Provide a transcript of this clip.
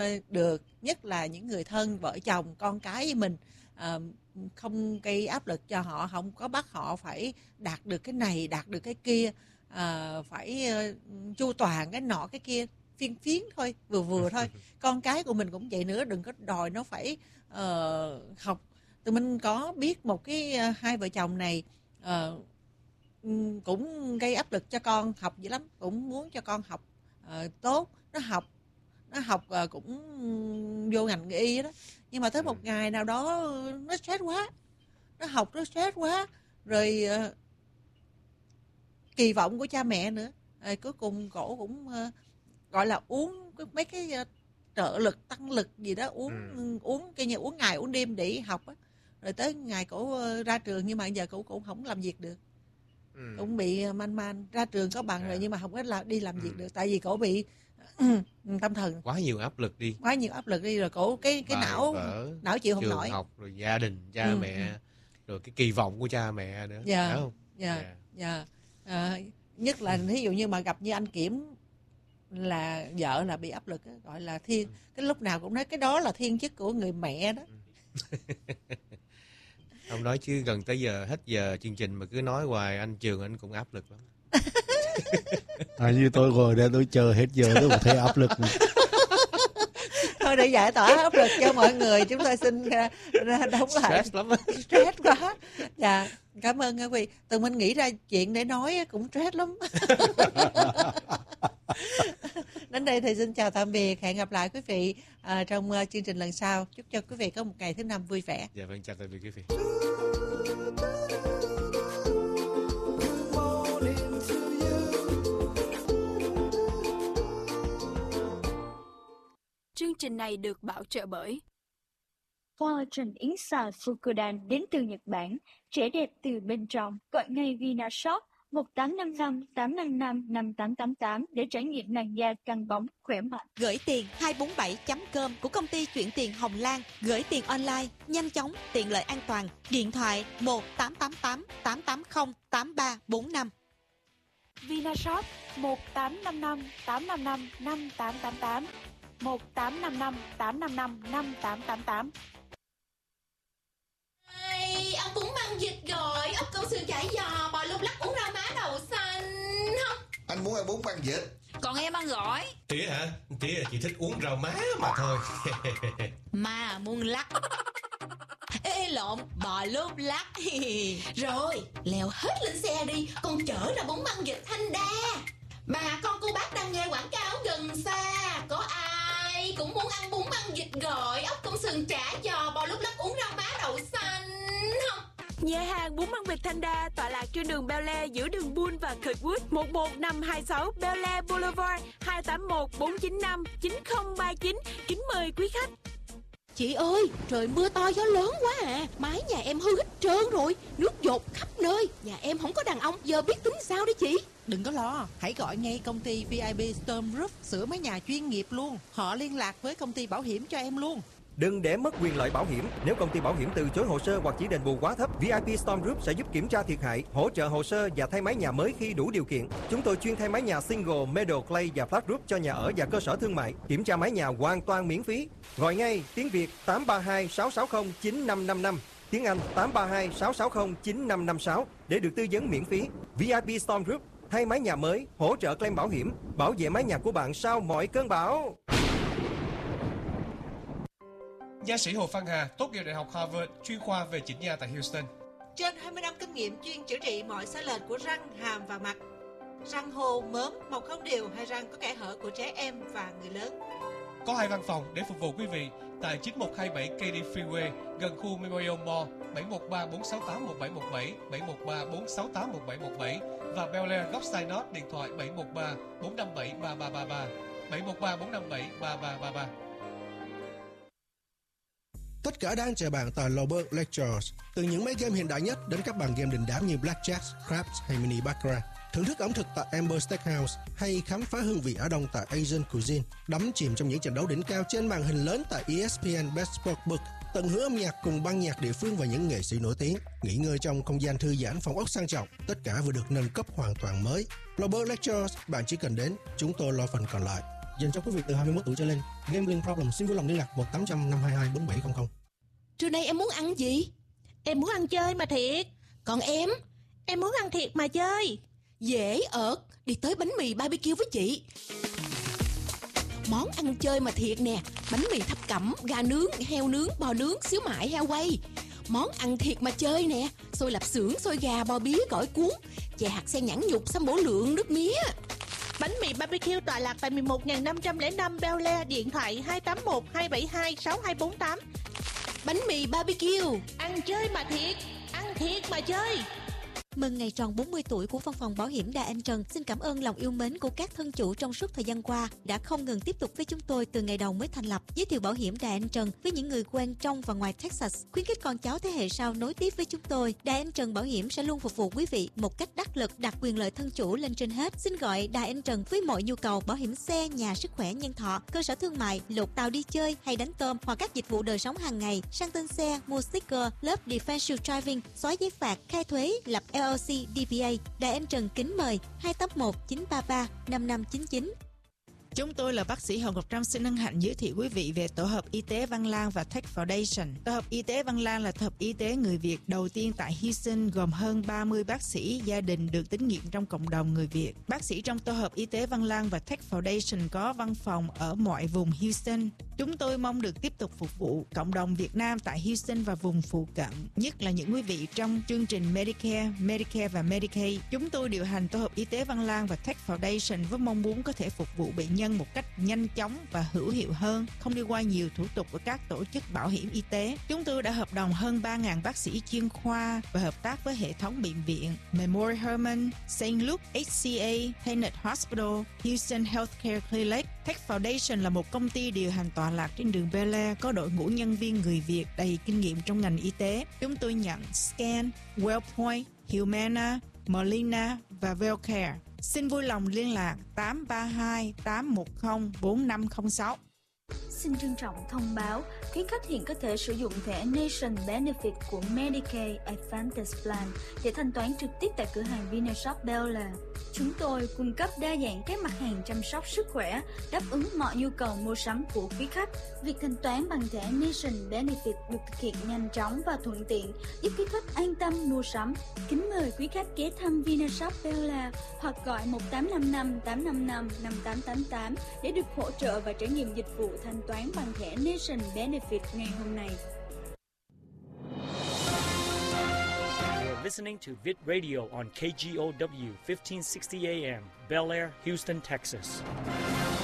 được, nhất là những người thân, vợ chồng, con cái với mình, không gây áp lực cho họ, không có bắt họ phải đạt được cái này, đạt được cái kia, phải chu toàn cái nọ cái kia, phiên phiến thôi, vừa vừa thôi. Con cái của mình cũng vậy nữa, đừng có đòi nó phải học. Tụi mình có biết một cái hai vợ chồng này cũng gây áp lực cho con học dữ lắm, cũng muốn cho con học tốt, nó học cũng vô ngành y đó, nhưng mà tới một ngày nào đó nó stress quá, nó học nó stress quá rồi, kỳ vọng của cha mẹ nữa, cuối cùng cổ cũng gọi là uống mấy cái trợ lực tăng lực gì đó, uống cái như uống ngày uống đêm để học á, rồi tới ngày cổ ra trường, nhưng mà giờ cổ cũng không làm việc được, cũng bị man ra trường có bằng rồi nhưng mà không có đi làm việc được, tại vì cổ bị tâm thần, quá nhiều áp lực đi rồi cổ cái não chịu không nổi, học rồi gia đình cha mẹ, rồi cái kỳ vọng của cha mẹ nữa, phải không? Nhất là ví dụ như mà gặp như anh Kiểm là vợ là bị áp lực đó, gọi là thiên, cái lúc nào cũng nói cái đó là thiên chức của người mẹ đó. Không nói chứ gần tới giờ hết giờ chương trình mà cứ nói hoài, anh Trường anh cũng áp lực lắm. Như tôi ngồi đây tôi chờ hết giờ tôi cũng thấy áp lực. Thôi để giải tỏa áp lực cho mọi người, chúng tôi xin ra đóng lại. Stress lắm. Stress quá. Dạ, cảm ơn quý vị. Tụi mình nghĩ ra chuyện để nói cũng stress lắm. Đến đây thì xin chào tạm biệt, hẹn gặp lại quý vị trong chương trình lần sau. Chúc cho quý vị có một ngày thứ năm vui vẻ. Dạ vâng, chào tạm biệt quý vị. Chương trình này được bảo trợ bởi Collagen Inside Fukudan đến từ Nhật Bản, trẻ đẹp từ bên trong. Gọi ngay Vinashop 1855 855 5888 để trải nghiệm làn da căng bóng khỏe mạnh. Gửi tiền 247.com của công ty chuyển tiền Hồng Lan. Gửi tiền online nhanh chóng, tiện lợi, an toàn. Điện thoại 1888 880 8345. Vinashop 1855 855 5888 1855 855 5888. Ông bún măng vịt rồi, ốc câu sườn chả giò, bò lúc lắc, uống rau má đậu xanh không? Anh muốn ăn bún măng vịt. Còn em ăn gỏi. Tía hả? Tía chỉ thích uống rau má mà thôi. Mà muốn lắc. Ê lộn, bò lúc lắc. Rồi, leo hết lên xe đi, con chở ra bún măng vịt Thanh Đa. Bà con cô bác đang nghe quảng cáo gần xa, có ai cũng muốn ăn bún măng vịt gỏi, ốc công sườn chả giò, bò lúc lắc, uống rau má đậu xanh không? Nhà hàng bún măng vịt Thanh Đa tọa lạc trên đường Bel Air giữa đường Bull và Kirkwood, 11526 Bel Air Boulevard, 281 495 9039. Kính mời quý khách. Chị ơi, trời mưa to gió lớn quá à, mái nhà em hư hết trơn rồi, nước dột khắp nơi. Nhà em không có đàn ông, giờ biết tính sao đấy chị? Đừng có lo, hãy gọi ngay công ty VIP Storm Roof sửa mái nhà chuyên nghiệp luôn. Họ liên lạc với công ty bảo hiểm cho em luôn. Đừng để mất quyền lợi bảo hiểm. Nếu công ty bảo hiểm từ chối hồ sơ hoặc chỉ đền bù quá thấp, VIP Storm Group sẽ giúp kiểm tra thiệt hại, hỗ trợ hồ sơ và thay mái nhà mới khi đủ điều kiện. Chúng tôi chuyên thay mái nhà single, metal, clay và flat roof cho nhà ở và cơ sở thương mại. Kiểm tra mái nhà hoàn toàn miễn phí. Gọi ngay tiếng Việt 832 660 9555, tiếng Anh 832 660 9556 để được tư vấn miễn phí. VIP Storm Group thay mái nhà mới, hỗ trợ claim bảo hiểm, bảo vệ mái nhà của bạn sau mọi cơn bão. Nha sĩ Hồ Văn Hà tốt nghiệp Đại học Harvard, chuyên khoa về chỉnh nha tại Houston. Trên 20 năm kinh nghiệm chuyên chữa trị mọi sai lệch của răng, hàm và mặt. Răng hô, mớm, mọc không đều hay răng có kẽ hở của trẻ em và người lớn. Có 2 văn phòng để phục vụ quý vị tại 9127 KD Freeway gần khu Memorial Mall, 713 468 1717, 713 468 1717 và Bel Air Góc North, điện thoại 713 457 3333, 713 457 3333. Tất cả đang chờ bạn tại Lowberg Lectures. Từ những máy game hiện đại nhất đến các bàn game đình đám như Blackjack, Craps hay Mini Baccarat. Thưởng thức ẩm thực tại Amber Steakhouse hay khám phá hương vị Á Đông tại Asian Cuisine. Đắm chìm trong những trận đấu đỉnh cao trên màn hình lớn tại ESPN Best Sportsbook. Tận hưởng âm nhạc cùng ban nhạc địa phương và những nghệ sĩ nổi tiếng. Nghỉ ngơi trong không gian thư giãn, phòng ốc sang trọng. Tất cả vừa được nâng cấp hoàn toàn mới. Lowberg Lectures, bạn chỉ cần đến, chúng tôi lo phần còn lại. dành cho quý vị từ 21 tuổi trở lên. Gambling problem xin vui lòng liên lạc 1-800-522-4700. Trưa nay em muốn ăn gì? Em muốn ăn chơi mà thiệt. Còn em? Em muốn ăn thiệt mà chơi. Dễ ợt, đi tới bánh mì BBQ với chị. Món ăn chơi mà thiệt nè. Bánh mì thập cẩm, gà nướng, heo nướng, bò nướng, xíu mại, heo quay. Món ăn thiệt mà chơi nè. Xôi lạp xưởng, xôi gà, bò bía, gỏi cuốn, chè hạt sen nhãn nhục, sâm bổ lượng, nước mía. Bánh mì BBQ tọa lạc tại 11.505 Bel Air, điện thoại 281-272-6248. Bánh mì BBQ, ăn chơi mà thiệt, ăn thiệt mà chơi. Mừng ngày tròn 40 tuổi của Văn phòng Bảo hiểm Đà Anh Trần. Xin cảm ơn lòng yêu mến của các thân chủ trong suốt thời gian qua đã không ngừng tiếp tục với chúng tôi từ ngày đầu mới thành lập. Giới thiệu bảo hiểm Đà Anh Trần với những người quen trong và ngoài Texas, khuyến khích con cháu thế hệ sau nối tiếp với chúng tôi. Đà Anh Trần Bảo hiểm sẽ luôn phục vụ quý vị một cách đắc lực, đặt quyền lợi thân chủ lên trên hết. Xin gọi Đà Anh Trần với mọi nhu cầu bảo hiểm xe, nhà, sức khỏe, nhân thọ, cơ sở thương mại, lột tàu đi chơi hay đánh tôm, hoặc các dịch vụ đời sống hàng ngày, sang tên xe, mua sticker, lớp defensive driving, xóa giấy phạt, khai thuế, lập LLC, DBA. Đài Anh Trần kính mời 281-933-5599. Chúng tôi là bác sĩ Hồng Ngọc Trâm xin hân hạnh giới thiệu quý vị về Tổ hợp Y tế Văn Lang và Tech Foundation. Tổ hợp Y tế Văn Lang là tổ hợp y tế người Việt đầu tiên tại Houston, gồm hơn 30 bác sĩ gia đình được tín nhiệm trong cộng đồng người Việt. Bác sĩ trong Tổ hợp Y tế Văn Lang và Tech Foundation có văn phòng ở mọi vùng Houston. Chúng tôi mong được tiếp tục phục vụ cộng đồng Việt Nam tại Houston và vùng phụ cận, nhất là những quý vị trong chương trình Medicare, Medicare và Medicaid. Chúng tôi điều hành Tổ hợp Y tế Văn Lang và Tech Foundation với mong muốn có thể phục vụ bệnh nhân một cách nhanh chóng và hữu hiệu hơn, không đi qua nhiều thủ tục của các tổ chức bảo hiểm y tế. Chúng tôi đã hợp đồng hơn 3.000 bác sĩ chuyên khoa và hợp tác với hệ thống bệnh viện Memorial Hermann, St. Luke, HCA, Tenet Hospital, Houston Healthcare Clinic. Tech Foundation là một công ty điều hành tọa lạc trên đường Bel Air, có đội ngũ nhân viên người Việt đầy kinh nghiệm trong ngành y tế. Chúng tôi nhận Scan, Wellpoint, Humana, Molina và Wellcare. Xin vui lòng liên lạc 832-810-4506. Xin trân trọng thông báo, quý khách hiện có thể sử dụng thẻ Nation Benefit của Medicaid Advantage Plan để thanh toán trực tiếp tại cửa hàng Vinashop Bel Air. Chúng tôi cung cấp đa dạng các mặt hàng chăm sóc sức khỏe, đáp ứng mọi nhu cầu mua sắm của quý khách. Việc thanh toán bằng thẻ Nation Benefit được thực hiện nhanh chóng và thuận tiện, giúp quý khách an tâm mua sắm. Kính mời quý khách ghé thăm Vinashop Bel Air hoặc gọi 1-855-855-5888 để được hỗ trợ và trải nghiệm dịch vụ thanh toán bằng thẻ Nation Benefit ngày hôm nay. You're listening to Vid Radio on KGOW 1560 AM, Bel Air, Houston, Texas.